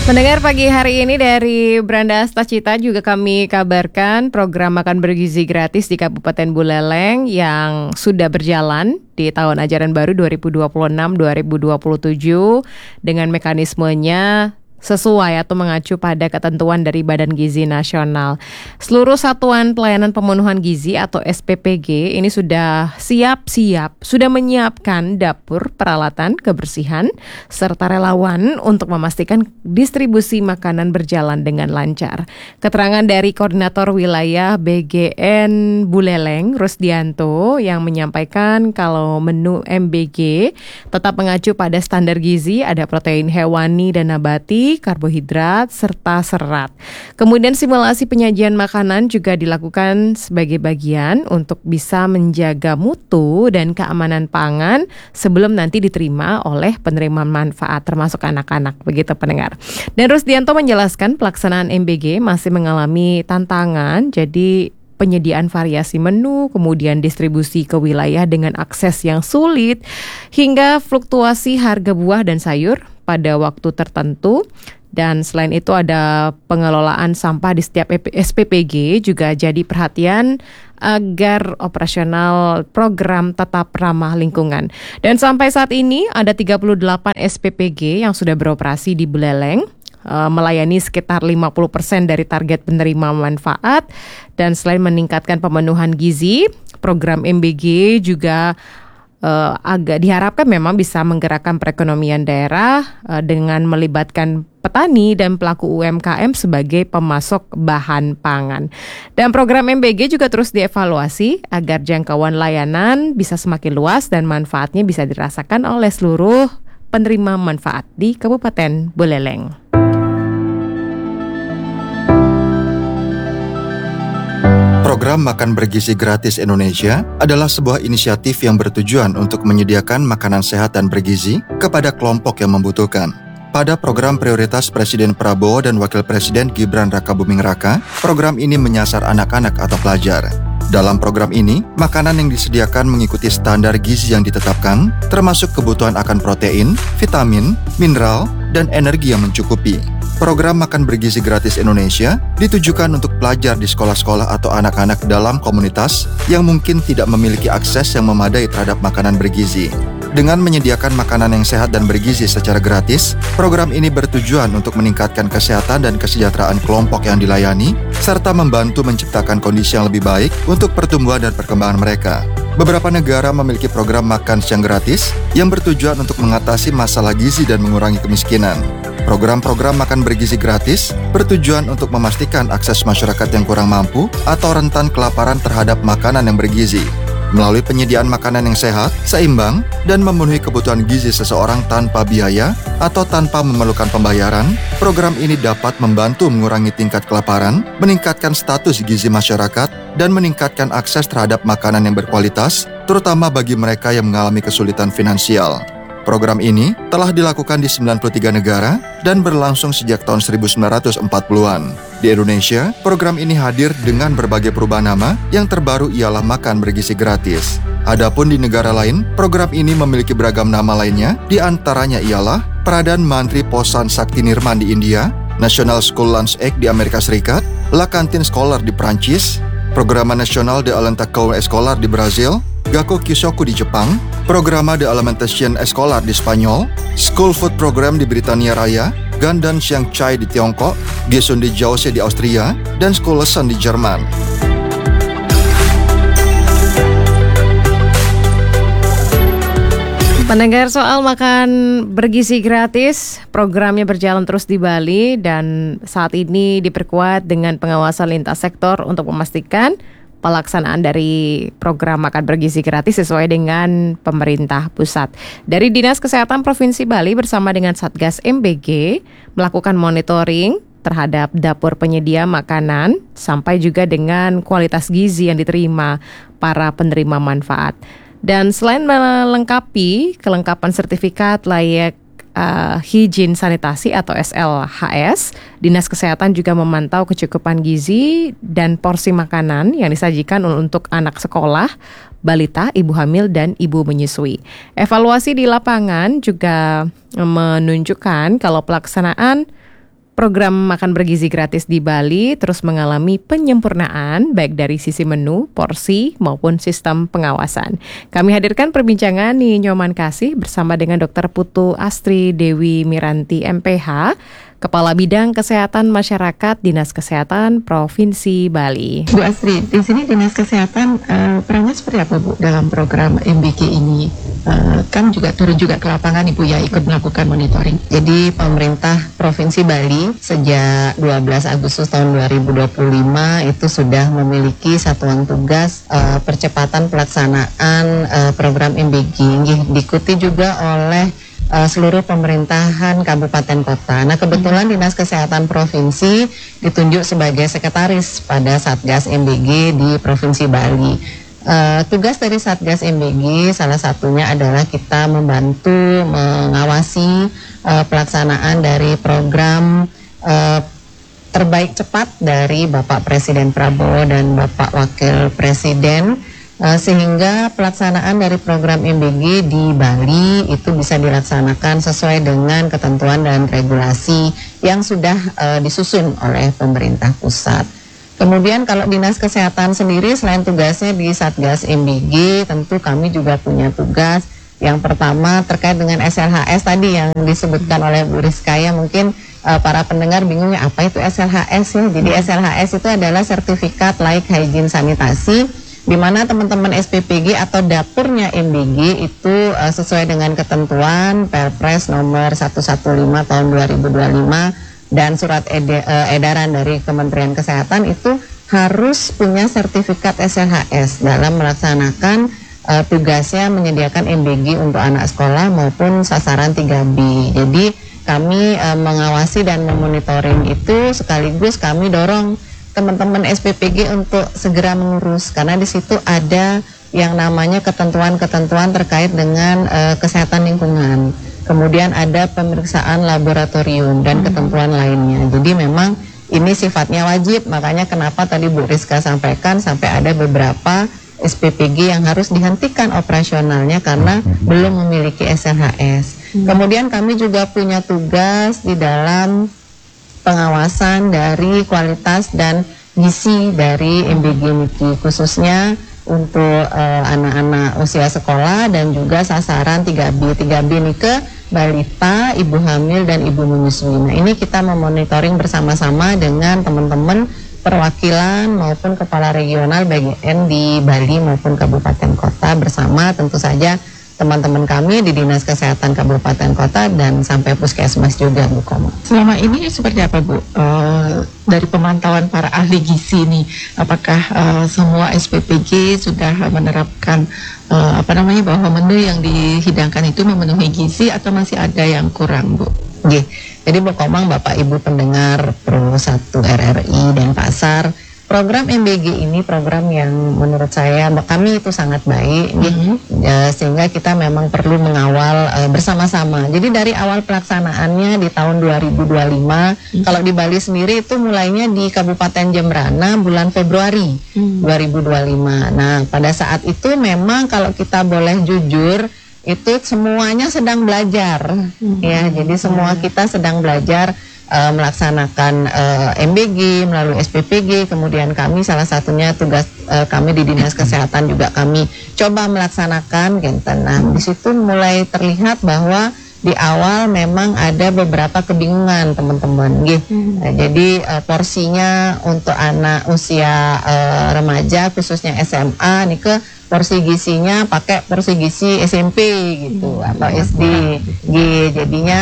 Mendengar pagi hari ini dari Branda Astacita juga kami kabarkan program makan bergizi gratis di Kabupaten Buleleng yang sudah berjalan di tahun ajaran baru 2026-2027 dengan mekanismenya sesuai atau mengacu pada ketentuan dari Badan Gizi Nasional. Seluruh satuan pelayanan pemenuhan gizi atau SPPG ini sudah sudah menyiapkan dapur, peralatan, kebersihan, serta relawan untuk memastikan distribusi makanan berjalan dengan lancar. Keterangan dari Koordinator Wilayah BGN Buleleng, Rusdianto, yang menyampaikan kalau menu MBG tetap mengacu pada standar gizi, ada protein hewani dan nabati, karbohidrat, serta serat. Kemudian simulasi penyajian makanan juga dilakukan sebagai bagian untuk bisa menjaga mutu dan keamanan pangan sebelum nanti diterima oleh penerima manfaat termasuk anak-anak, begitu pendengar. Dan Rusdianto menjelaskan pelaksanaan MBG masih mengalami tantangan, jadi penyediaan variasi menu, kemudian distribusi ke wilayah dengan akses yang sulit, hingga fluktuasi harga buah dan sayur pada waktu tertentu. Dan selain itu ada pengelolaan sampah di setiap SPPG juga jadi perhatian agar operasional program tetap ramah lingkungan. Dan sampai saat ini ada 38 SPPG yang sudah beroperasi di Buleleng, melayani sekitar 50% dari target penerima manfaat. Dan selain meningkatkan pemenuhan gizi, program MBG juga agak diharapkan memang bisa menggerakkan perekonomian daerah dengan melibatkan petani dan pelaku UMKM sebagai pemasok bahan pangan. Dan program MBG juga terus dievaluasi agar jangkauan layanan bisa semakin luas dan manfaatnya bisa dirasakan oleh seluruh penerima manfaat di Kabupaten Buleleng. Program Makan Bergizi Gratis Indonesia adalah sebuah inisiatif yang bertujuan untuk menyediakan makanan sehat dan bergizi kepada kelompok yang membutuhkan. Pada program prioritas Presiden Prabowo dan Wakil Presiden Gibran Rakabuming Raka, program ini menyasar anak-anak atau pelajar. Dalam program ini, makanan yang disediakan mengikuti standar gizi yang ditetapkan, termasuk kebutuhan akan protein, vitamin, mineral, dan energi yang mencukupi. Program Makan Bergizi Gratis Indonesia ditujukan untuk pelajar di sekolah-sekolah atau anak-anak dalam komunitas yang mungkin tidak memiliki akses yang memadai terhadap makanan bergizi. Dengan menyediakan makanan yang sehat dan bergizi secara gratis, program ini bertujuan untuk meningkatkan kesehatan dan kesejahteraan kelompok yang dilayani, serta membantu menciptakan kondisi yang lebih baik untuk pertumbuhan dan perkembangan mereka. Beberapa negara memiliki program makan siang gratis yang bertujuan untuk mengatasi masalah gizi dan mengurangi kemiskinan. Program-program makan bergizi gratis bertujuan untuk memastikan akses masyarakat yang kurang mampu atau rentan kelaparan terhadap makanan yang bergizi. Melalui penyediaan makanan yang sehat, seimbang, dan memenuhi kebutuhan gizi seseorang tanpa biaya atau tanpa memerlukan pembayaran, program ini dapat membantu mengurangi tingkat kelaparan, meningkatkan status gizi masyarakat, dan meningkatkan akses terhadap makanan yang berkualitas, terutama bagi mereka yang mengalami kesulitan finansial. Program ini telah dilakukan di 93 negara dan berlangsung sejak tahun 1940-an. Di Indonesia, program ini hadir dengan berbagai perubahan nama, yang terbaru ialah Makan Bergizi Gratis. Adapun di negara lain, program ini memiliki beragam nama lainnya, di antaranya ialah Pradhan Mantri Posan Sakti Nirman di India, National School Lunch Act di Amerika Serikat, La Cantine Scolaire di Prancis, Programa Nasional de Alimentation Escolar di Brazil, Gakko Kyosoku di Jepang, Programa de Alimentation Escolar di Spanyol, School Food Program di Britania Raya, Gandan Siang Chai di Tiongkok, Gesunde Jause di Austria, dan School Lesson di Jerman. Pendengar, soal makan bergizi gratis, programnya berjalan terus di Bali dan saat ini diperkuat dengan pengawasan lintas sektor untuk memastikan pelaksanaan dari program makan bergizi gratis sesuai dengan pemerintah pusat. Dari Dinas Kesehatan Provinsi Bali bersama dengan Satgas MBG melakukan monitoring terhadap dapur penyedia makanan sampai juga dengan kualitas gizi yang diterima para penerima manfaat. Dan selain melengkapi kelengkapan sertifikat layak higien sanitasi atau SLHS, Dinas Kesehatan juga memantau kecukupan gizi dan porsi makanan yang disajikan untuk anak sekolah, balita, ibu hamil, dan ibu menyusui. Evaluasi di lapangan juga menunjukkan kalau pelaksanaan program makan bergizi gratis di Bali terus mengalami penyempurnaan baik dari sisi menu, porsi maupun sistem pengawasan. Kami hadirkan perbincangan nih Nyoman Kasih bersama dengan Dr. Putu Astri Dewi Miranti MPH, Kepala Bidang Kesehatan Masyarakat Dinas Kesehatan Provinsi Bali. Bu Astri, di sini Dinas Kesehatan perannya seperti apa Bu dalam program MBG ini? Kan juga turun juga ke lapangan Ibu ya, ikut melakukan monitoring. Jadi pemerintah Provinsi Bali sejak 12 Agustus tahun 2025 itu sudah memiliki satuan tugas percepatan pelaksanaan program MBG. Diikuti juga oleh seluruh pemerintahan kabupaten kota. Nah, kebetulan Dinas Kesehatan Provinsi ditunjuk sebagai sekretaris pada Satgas MBG di Provinsi Bali. Tugas dari Satgas MBG salah satunya adalah kita membantu mengawasi pelaksanaan dari program terbaik cepat dari Bapak Presiden Prabowo dan Bapak Wakil Presiden, sehingga pelaksanaan dari program MBG di Bali itu bisa dilaksanakan sesuai dengan ketentuan dan regulasi yang sudah disusun oleh pemerintah pusat. Kemudian kalau Dinas Kesehatan sendiri selain tugasnya di Satgas MBG, tentu kami juga punya tugas. Yang pertama terkait dengan SLHS tadi yang disebutkan oleh Bu Rizkaya, mungkin para pendengar bingungnya apa itu SLHS ya. Jadi SLHS itu adalah Sertifikat Layak Hygiene Sanitasi, di mana teman-teman SPPG atau dapurnya MBG itu sesuai dengan ketentuan Perpres nomor 115 tahun 2025 dan surat edaran dari Kementerian Kesehatan itu harus punya sertifikat SLHS dalam melaksanakan tugasnya menyediakan MBG untuk anak sekolah maupun sasaran 3B. Jadi kami mengawasi dan memonitoring itu, sekaligus kami dorong teman-teman SPPG untuk segera mengurus, karena di situ ada yang namanya ketentuan-ketentuan terkait dengan kesehatan lingkungan. Kemudian ada pemeriksaan laboratorium dan ketentuan lainnya. Jadi memang ini sifatnya wajib, makanya kenapa tadi Bu Rizka sampaikan sampai ada beberapa SPPG yang harus dihentikan operasionalnya karena belum memiliki SLHS. Kemudian kami juga punya tugas di dalam pengawasan dari kualitas dan gizi dari MBG Niki, khususnya untuk anak-anak usia sekolah dan juga sasaran 3B. 3B ini ke balita, ibu hamil, dan ibu menyusui. Nah, ini kita memonitoring bersama-sama dengan teman-teman perwakilan maupun kepala regional BGN di Bali maupun kabupaten kota, bersama tentu saja teman-teman kami di Dinas Kesehatan Kabupaten Kota dan sampai Puskesmas juga, Bu Koma. Selama ini seperti apa Bu? Dari pemantauan para ahli gizi ini, apakah semua SPPG sudah menerapkan bahwa menu yang dihidangkan itu memenuhi gizi atau masih ada yang kurang, Bu? Oke. Jadi Bu Komang, Bapak Ibu pendengar Pro 1 RRI Denpasar, program MBG ini program yang menurut saya kami itu sangat baik, sehingga kita memang perlu mengawal bersama-sama. Jadi dari awal pelaksanaannya di tahun 2025, kalau di Bali sendiri itu mulainya di Kabupaten Jembrana bulan Februari 2025. Nah, pada saat itu memang kalau kita boleh jujur, itu semuanya sedang belajar, ya. Jadi semua kita sedang belajar melaksanakan MBG melalui SPPG. Kemudian kami salah satunya tugas kami di Dinas Kesehatan juga kami coba melaksanakan genten. Nah, di situ mulai terlihat bahwa di awal memang ada beberapa kebingungan teman-teman, jadi porsinya untuk anak usia remaja khususnya SMA nih ke porsi gizinya pakai porsi gizi SMP gitu atau SD, jadinya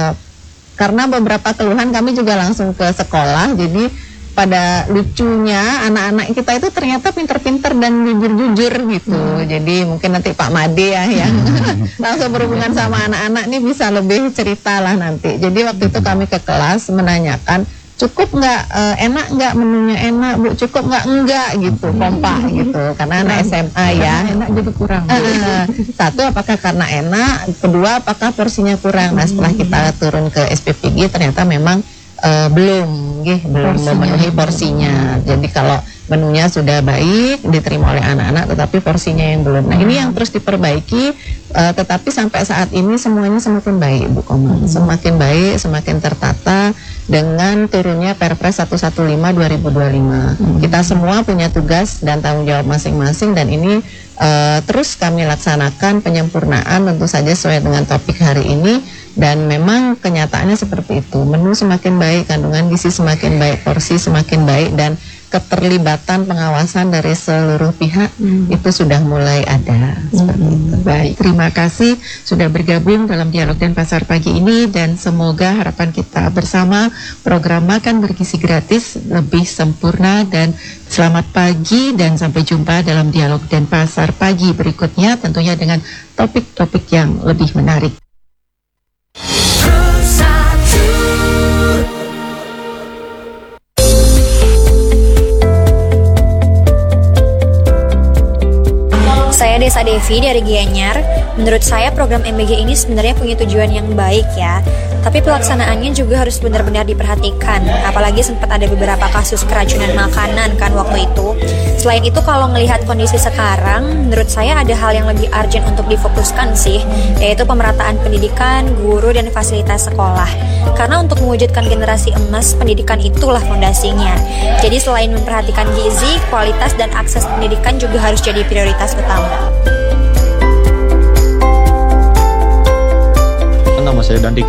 karena beberapa keluhan kami juga langsung ke sekolah. Jadi pada lucunya anak-anak kita itu ternyata pinter-pinter dan jujur-jujur gitu. Jadi mungkin nanti Pak Made ya yang langsung berhubungan sama anak-anak ini bisa lebih cerita lah nanti. Jadi waktu itu kami ke kelas menanyakan, cukup nggak, enak nggak menunya, enak Bu, cukup nggak, enggak gitu, kompak gitu, karena anak SMA ya. Enak jadi kurang. Satu, apakah karena enak, kedua apakah porsinya kurang. Nah, setelah kita turun ke SPPG ternyata memang belum memenuhi porsinya. Jadi kalau menunya sudah baik diterima oleh anak-anak, tetapi porsinya yang belum. Nah, ini yang terus diperbaiki, tetapi sampai saat ini semuanya semakin baik, Bu Komang. Semakin baik, semakin tertata. dengan turunnya Perpres 115 2025. Kita semua punya tugas dan tanggung jawab masing-masing, dan ini terus kami laksanakan penyempurnaan tentu saja sesuai dengan topik hari ini. Dan memang kenyataannya seperti itu, menu semakin baik, kandungan gizi semakin baik, porsi semakin baik, dan keterlibatan pengawasan dari seluruh pihak itu sudah mulai ada. Seperti itu. Baik, terima kasih sudah bergabung dalam Dialog Denpasar pagi ini, dan semoga harapan kita bersama program Makan Bergizi Gratis lebih sempurna. Dan selamat pagi dan sampai jumpa dalam Dialog Denpasar pagi berikutnya, tentunya dengan topik-topik yang lebih menarik. Saya Desa Devi dari Gianyar. Menurut saya program MBG ini sebenarnya punya tujuan yang baik ya, tapi pelaksanaannya juga harus benar-benar diperhatikan. Apalagi sempat ada beberapa kasus keracunan makanan kan waktu itu. Selain itu, kalau melihat kondisi sekarang, menurut saya ada hal yang lebih urgent untuk difokuskan sih, yaitu pemerataan pendidikan, guru, dan fasilitas sekolah. Karena untuk mewujudkan generasi emas, pendidikan itulah fondasinya. Jadi selain memperhatikan gizi, kualitas dan akses pendidikan juga harus jadi prioritas utama. Nama saya Dandi